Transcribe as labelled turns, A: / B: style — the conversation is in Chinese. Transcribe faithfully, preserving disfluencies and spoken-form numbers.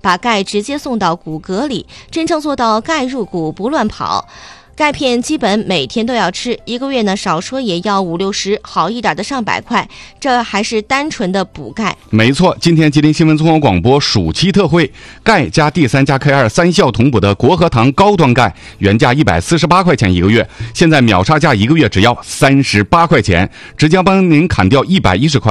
A: 把钙直接送到骨骼里，真正做到钙入骨不乱跑。钙片基本每天都要吃，一个月呢少说也要五六十，好一点的上百块，这还是单纯的补钙。
B: 没错，今天吉林新闻综合广播暑期特惠，钙加 D 三 加 K 二 三效同补的国和堂高端钙，原价一百四十八块钱一个月，现在秒杀价一个月只要三十八块钱，直接帮您砍掉一百一十块。